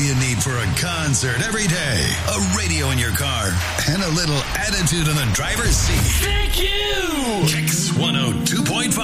you need for a concert every day. A radio in your car and a little attitude in the driver's seat.